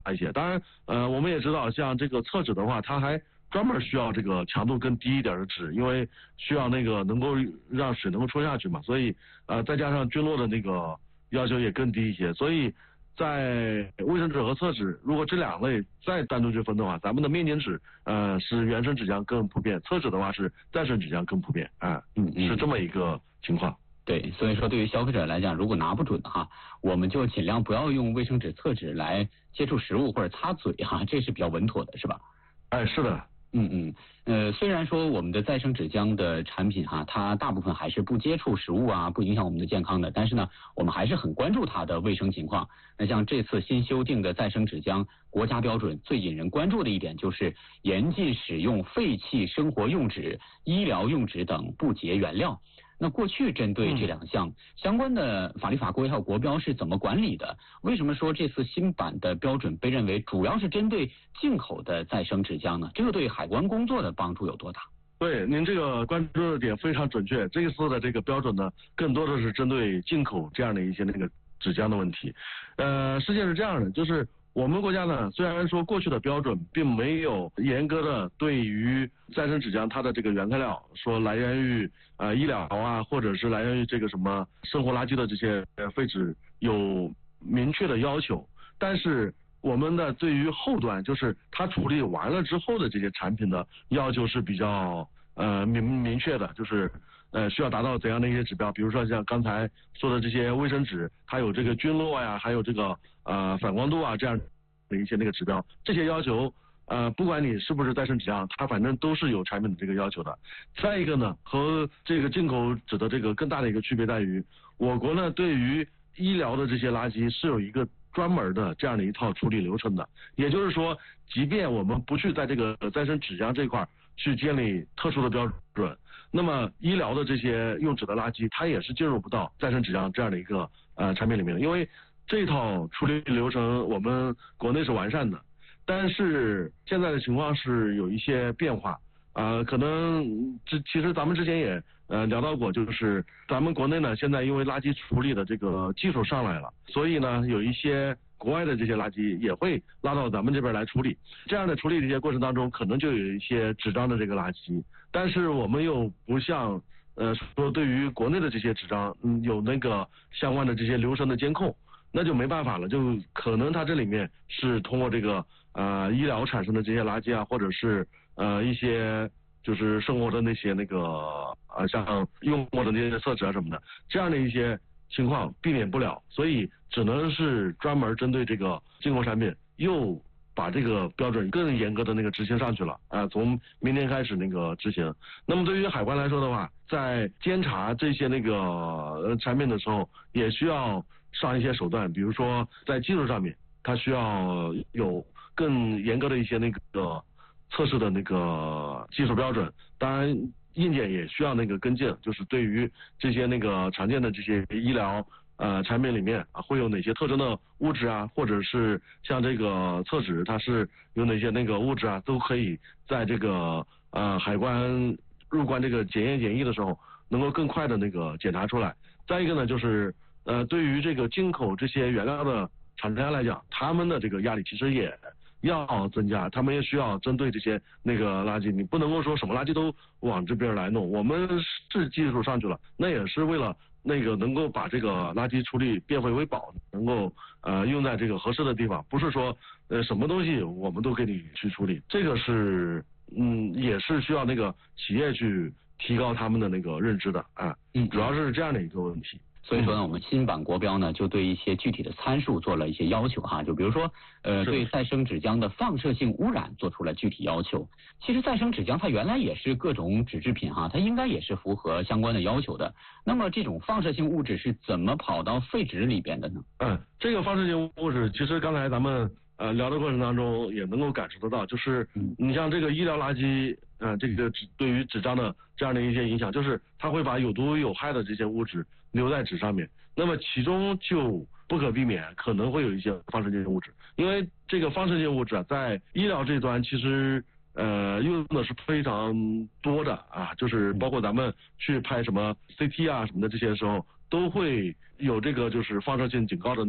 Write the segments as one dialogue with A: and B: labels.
A: 一些。当然，我们也知道，像这个厕纸的话，它还专门需要这个强度更低一点的纸，因为需要那个能够让水能够冲下去嘛，所以再加上菌落的那个要求也更低一些，所以在卫生纸和厕纸，如果这两类再单独去分的话，咱们的面巾纸是原生纸浆更普遍，厕纸的话是再生纸浆更普遍是这么一个情况。
B: 对，所以说对于消费者来讲，如果拿不准哈，我们就尽量不要用卫生纸、厕纸来接触食物或者擦嘴哈，这是比较稳妥的，是吧？
A: 是的。
B: 虽然说我们的再生纸浆的产品哈，它大部分还是不接触食物啊，不影响我们的健康的，但是呢，我们还是很关注它的卫生情况。那像这次新修订的再生纸浆国家标准，最引人关注的一点就是严禁使用废弃生活用纸、医疗用纸等不洁原料。那过去针对这两项相关的法律法规还有国标是怎么管理的？为什么说这次新版的标准被认为主要是针对进口的再生纸浆呢？这个对海关工作的帮助有多大？
A: 对，您这个关注的点非常准确。这一次的这个标准呢，更多的是针对进口这样的一些那个纸浆的问题。事情是这样的，就是我们国家呢，虽然说过去的标准并没有严格的对于再生纸浆它的这个原材料说来源于医疗啊，或者是来源于这个什么生活垃圾的这些废纸有明确的要求，但是我们的对于后端，就是它处理完了之后的这些产品的要求是比较明确的，就是需要达到怎样的一些指标，比如说像刚才说的这些卫生纸，它有这个菌落呀，还有这个反光度啊这样的一些那个指标，这些要求不管你是不是再生纸浆，它反正都是有产品的这个要求的。再一个呢，和这个进口纸的这个更大的一个区别在于，我国呢对于医疗的这些垃圾是有一个专门的这样的一套处理流程的，也就是说，即便我们不去在这个再生纸浆这块去建立特殊的标准，那么医疗的这些用纸的垃圾，它也是进入不到再生纸浆这样的一个产品里面的，因为这套处理流程我们国内是完善的，但是现在的情况是有一些变化。可能其实咱们之前也聊到过，就是咱们国内呢，现在因为垃圾处理的这个技术上来了，所以呢，有一些国外的这些垃圾也会拉到咱们这边来处理。这样的处理的一些过程当中，可能就有一些纸张的这个垃圾，但是我们又不像说对于国内的这些纸张，有那个相关的这些流程的监控，那就没办法了，就可能它这里面是通过这个医疗产生的这些垃圾啊，或者是一些就是生活的那些那个像用过的那些厕纸啊什么的，这样的一些情况避免不了，所以只能是专门针对这个进口产品又把这个标准更严格的那个执行上去了从明天开始那个执行。那么对于海关来说的话，在监察这些那个产品的时候，也需要上一些手段，比如说在技术上面，它需要有更严格的一些那个测试的那个技术标准，当然硬件也需要那个跟进，就是对于这些那个常见的这些医疗产品里面会有哪些特征的物质啊，或者是像这个厕纸它是有哪些那个物质啊，都可以在这个海关入关这个检验检疫的时候能够更快的那个检查出来。再一个呢，就是对于这个进口这些原料的厂家来讲，他们的这个压力其实也要增加，他们也需要针对这些那个垃圾，你不能够说什么垃圾都往这边来弄，我们是技术上去了，那也是为了那个能够把这个垃圾处理变废为宝，能够用在这个合适的地方，不是说什么东西我们都给你去处理，这个是也是需要那个企业去提高他们的那个认知的主要是这样的一个问题。
B: 所以说呢，我们新版国标呢就对一些具体的参数做了一些要求哈，就比如说对再生纸浆的放射性污染做出了具体要求。其实再生纸浆它原来也是各种纸制品哈，它应该也是符合相关的要求的。那么这种放射性物质是怎么跑到废纸里边的呢？
A: 这个放射性物质其实刚才咱们聊的过程当中也能够感受得到，就是你像这个医疗垃圾这个对于纸张的这样的一些影响，就是它会把有毒有害的这些物质留在纸上面，那么其中就不可避免可能会有一些放射性物质，因为这个放射性物质在医疗这端其实用的是非常多的就是包括咱们去拍什么 CT 啊什么的这些时候都会有这个就是放射性警告的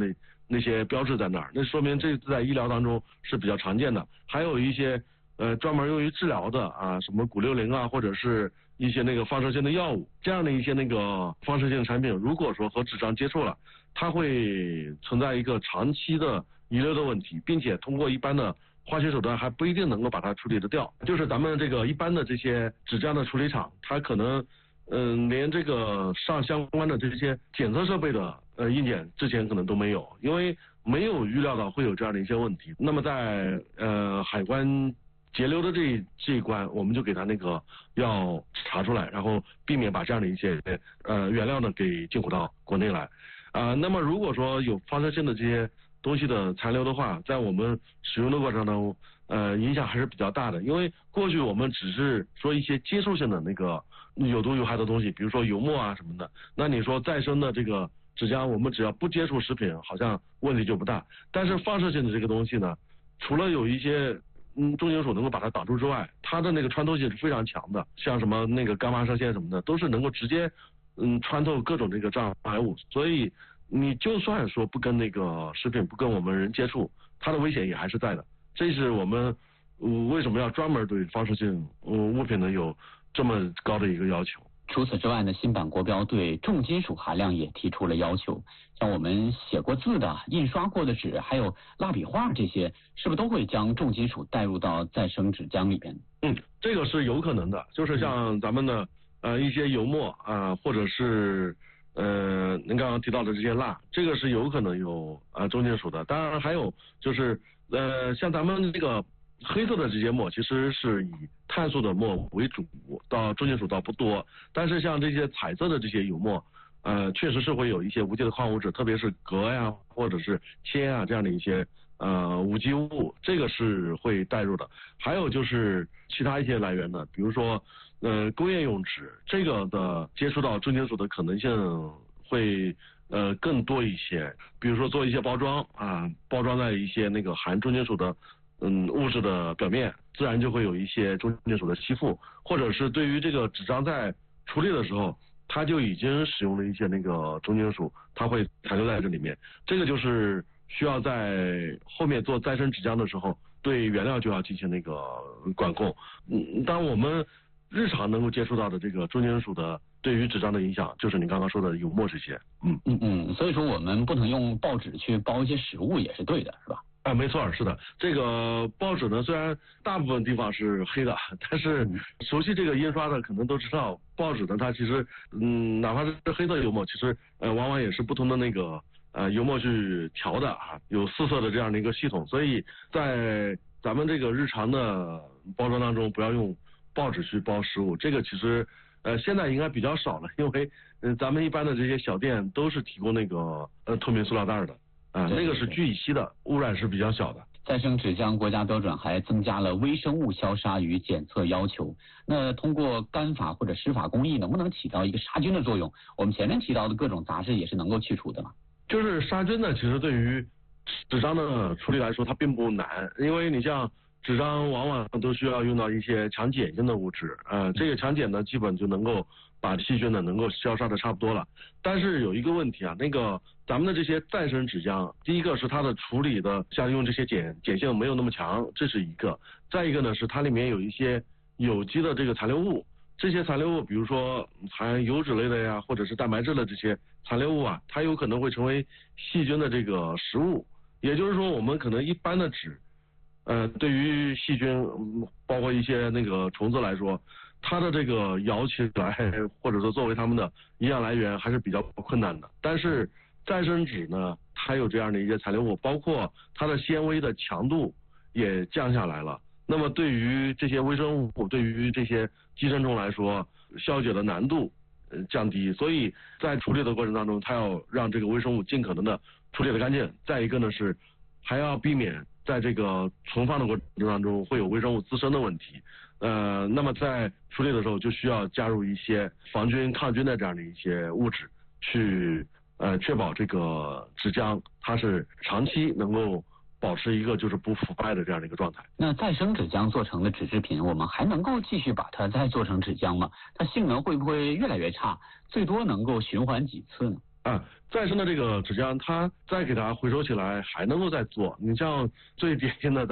A: 那些标志在那儿，那说明这在医疗当中是比较常见的。还有一些专门用于治疗的啊，什么钴60啊，或者是一些那个放射性的药物，这样的一些那个放射性产品，如果说和纸张接触了，它会存在一个长期的遗留的问题，并且通过一般的化学手段还不一定能够把它处理得掉。就是咱们这个一般的这些纸浆的处理厂，它可能连这个上相关的这些检测设备的硬件之前可能都没有，因为没有预料到会有这样的一些问题。那么在海关截留的这一关，我们就给他那个要查出来，然后避免把这样的一些原料呢给进口到国内来。那么如果说有放射性的这些东西的残留的话，在我们使用的过程当中，影响还是比较大的。因为过去我们只是说一些接触性的那个有毒有害的东西，比如说油墨啊什么的。那你说再生的这个纸浆，我们只要不接触食品，好像问题就不大。但是放射性的这个东西呢，除了有一些重金属能够把它挡住之外，它的那个穿透性是非常强的，像什么那个伽马射线什么的，都是能够直接穿透各种这个障碍物。所以你就算说不跟那个食品不跟我们人接触，它的危险也还是在的。这是我们为什么要专门对放射性物品呢有这么高的一个要求。
B: 除此之外呢，新版国标对重金属含量也提出了要求，像我们写过字的、印刷过的纸，还有蜡笔画这些，是不是都会将重金属带入到再生纸浆里边？
A: 这个是有可能的，就是像咱们的一些油墨啊，或者是您刚刚提到的这些蜡，这个是有可能有重金属的。当然还有就是像咱们这个黑色的这些墨，其实是以碳素的墨为主，到重金属倒不多。但是像这些彩色的这些油墨，确实是会有一些无机的矿物质，特别是镉呀，或者是铅啊这样的一些无机物，这个是会带入的。还有就是其他一些来源的，比如说工业用纸，这个的接触到重金属的可能性会更多一些。比如说做一些包装啊，包装在一些那个含重金属的物质的表面，自然就会有一些重金属的吸附，或者是对于这个纸张在处理的时候，它就已经使用了一些那个重金属，它会残留在这里面。这个就是需要在后面做再生纸浆的时候，对原料就要进行那个管控。当我们日常能够接触到的这个重金属的对于纸张的影响，就是你刚刚说的油墨这些。
B: 所以说我们不能用报纸去包一些食物也是对的，是吧？
A: 没错，是的。这个报纸呢，虽然大部分地方是黑的，但是熟悉这个印刷的可能都知道，报纸呢它其实哪怕是黑色油墨，其实往往也是不同的那个油墨去调的啊，有4色的这样的一个系统。所以在咱们这个日常的包装当中，不要用报纸去包食物。这个其实现在应该比较少了，因为咱们一般的这些小店都是提供那个透明塑料袋的。那个是聚乙烯的，污染是比较小的。
B: 再生纸浆国家标准还增加了微生物消杀与检测要求。那通过干法或者湿法工艺，能不能起到一个杀菌的作用？我们前面提到的各种杂质也是能够去除的嘛？
A: 就是杀菌呢，其实对于纸张的处理来说，它并不难，因为你像纸张往往都需要用到一些强碱性的物质，这个强碱呢，基本就能够把细菌呢能够消杀的差不多了。但是有一个问题啊，那个咱们的这些再生纸浆，第一个是它的处理的，像用这些碱性没有那么强，这是一个。再一个呢是它里面有一些有机的这个残留物，这些残留物比如说含油脂类的呀，或者是蛋白质的这些残留物啊，它有可能会成为细菌的这个食物。也就是说我们可能一般的纸对于细菌包括一些那个虫子来说，它的这个咬起来或者说作为它们的营养来源还是比较困难的。但是再生纸呢，它有这样的一些残留物，包括它的纤维的强度也降下来了。那么对于这些微生物，对于这些寄生虫来说，消解的难度降低，所以在处理的过程当中，它要让这个微生物尽可能的处理的干净。再一个呢是还要避免在这个存放的过程当中会有微生物滋生的问题。那么在处理的时候就需要加入一些防菌抗菌的这样的一些物质，去确保这个纸浆它是长期能够保持一个就是不腐败的这样的一个状态。
B: 那再生纸浆做成的纸制品，我们还能够继续把它再做成纸浆吗？它性能会不会越来越差？最多能够循环几次呢？
A: 再生的这个纸浆，它再给它回收起来还能够再做。你像最典型的